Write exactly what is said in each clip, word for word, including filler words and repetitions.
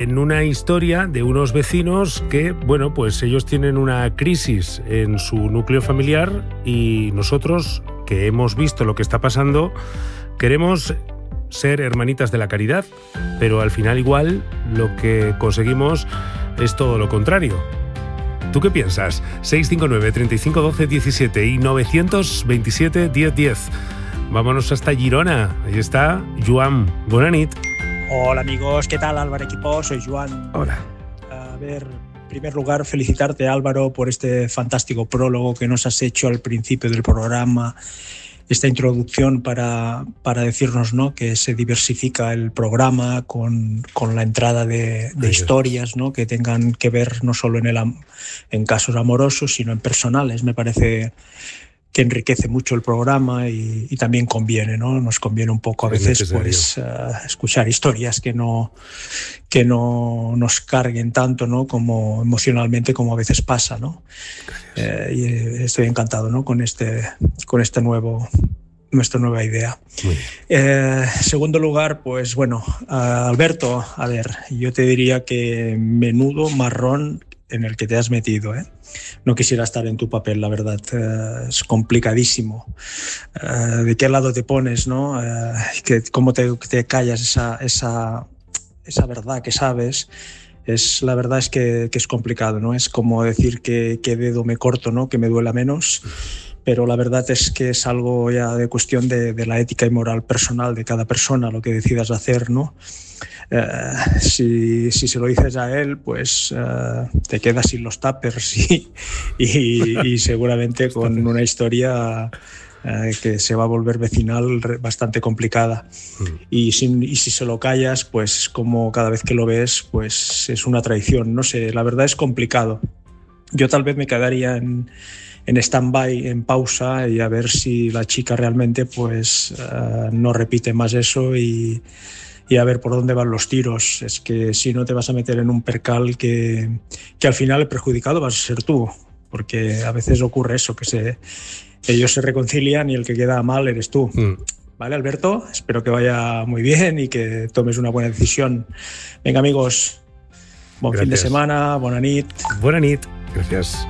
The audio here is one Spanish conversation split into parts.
en una historia de unos vecinos que, bueno, pues ellos tienen una crisis en su núcleo familiar y nosotros, que hemos visto lo que está pasando, queremos ser hermanitas de la caridad, pero al final igual lo que conseguimos es todo lo contrario. ¿Tú qué piensas? seis cinco nueve, treinta y cinco, doce, diecisiete y novecientos veintisiete, diez, diez. Vámonos hasta Girona. Ahí está Joan. Buena nit. Hola amigos, ¿qué tal Álvaro equipo? Soy Joan. Hola. A ver, en primer lugar felicitarte Álvaro por este fantástico prólogo que nos has hecho al principio del programa. Esta introducción para, para decirnos, ¿no?, que se diversifica el programa con, con la entrada de, de historias, ¿no?, que tengan que ver no solo en, el, en casos amorosos, sino en personales. Me parece que enriquece mucho el programa y, y también conviene, ¿no? Nos conviene un poco a veces pues, uh, escuchar historias que no, que no nos carguen tanto, ¿no?, como emocionalmente como a veces pasa, ¿no? Eh, y estoy encantado, ¿no?, con este, con este nuevo, nuestra nueva idea. Eh, segundo lugar, pues bueno, uh, Alberto, a ver, yo te diría que menudo marrón en el que te has metido, ¿eh? No quisiera estar en tu papel, la verdad. Eh, es complicadísimo. Eh, ¿De qué lado te pones, no? Eh, que, ¿Cómo te, te callas esa, esa, esa verdad que sabes? Es, la verdad es que, que es complicado, ¿no? Es como decir que, que dedo me corto, ¿no?, que me duela menos. Pero la verdad es que es algo ya de cuestión de, de la ética y moral personal de cada persona, lo que decidas hacer, ¿no? Eh, si, si se lo dices a él, pues eh, te quedas sin los tuppers y, y, y seguramente con una historia eh, que se va a volver vecinal bastante complicada. Y si, y si se lo callas, pues como cada vez que lo ves, pues es una traición. No sé, la verdad es complicado. Yo tal vez me quedaría en, en stand-by, en pausa, y a ver si la chica realmente pues eh, no repite más eso y y a ver por dónde van los tiros. Es que si no te vas a meter en un percal que, que al final el perjudicado vas a ser tú, porque a veces ocurre eso, que se, ellos se reconcilian y el que queda mal eres tú. Mm. Vale, Alberto, espero que vaya muy bien y que tomes una buena decisión. Venga, amigos, buen Gracias. Fin de semana, buena nit. Buena nit, gracias.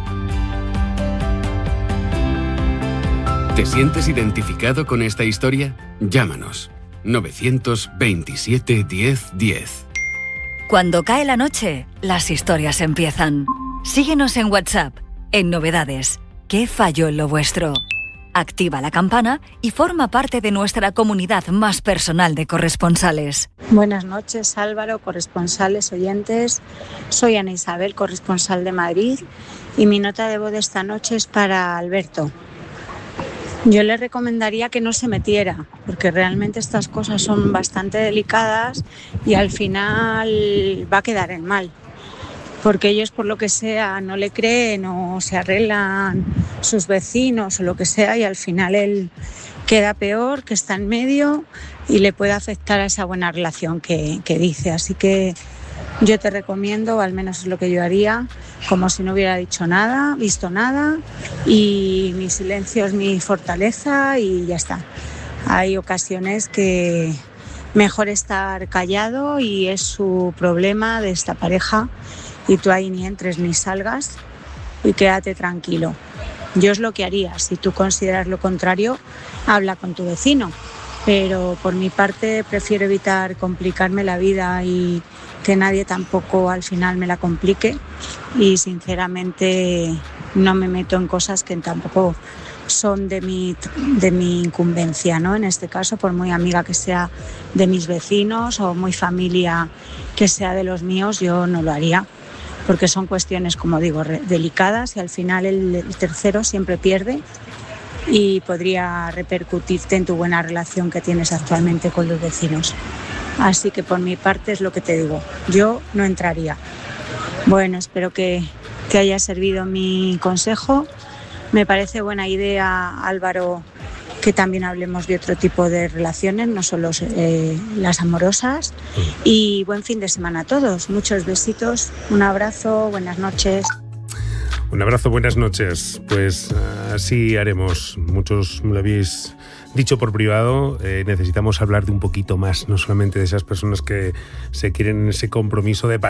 ¿Te sientes identificado con esta historia? Llámanos. novecientos veintisiete, diez, diez. Cuando cae la noche, las historias empiezan. Síguenos en WhatsApp, en Novedades. ¿Qué falló en lo vuestro? Activa la campana y forma parte de nuestra comunidad más personal de corresponsales. Buenas noches, Álvaro, corresponsales, oyentes. Soy Ana Isabel, corresponsal de Madrid, y mi nota de voz de esta noche es para Alberto. Yo le recomendaría que no se metiera, porque realmente estas cosas son bastante delicadas y al final va a quedar en mal, porque ellos por lo que sea no le creen o se arreglan sus vecinos o lo que sea, y al final él queda peor, que está en medio y le puede afectar a esa buena relación que, que dice. Así que yo te recomiendo, al menos es lo que yo haría, como si no hubiera dicho nada, visto nada, y mi silencio es mi fortaleza y ya está. Hay ocasiones que mejor estar callado y es su problema de esta pareja, y tú ahí ni entres ni salgas y quédate tranquilo. Yo es lo que haría. Si tú consideras lo contrario, habla con tu vecino, pero por mi parte prefiero evitar complicarme la vida y que nadie tampoco al final me la complique, y sinceramente no me meto en cosas que tampoco son de mi, de mi incumbencia, ¿no? En este caso, por muy amiga que sea de mis vecinos o muy familia que sea de los míos, yo no lo haría, porque son cuestiones, como digo, re- delicadas, y al final el, el tercero siempre pierde y podría repercutirte en tu buena relación que tienes actualmente con los vecinos. Así que por mi parte es lo que te digo, yo no entraría. Bueno, espero que, que haya servido mi consejo. Me parece buena idea, Álvaro, que también hablemos de otro tipo de relaciones, no solo eh, las amorosas. Y buen fin de semana a todos. Muchos besitos, un abrazo, buenas noches. Un abrazo, buenas noches. Pues así haremos. Muchos me lo habéis dicho por privado. Eh, necesitamos hablar de un poquito más, no solamente de esas personas que se quieren en ese compromiso de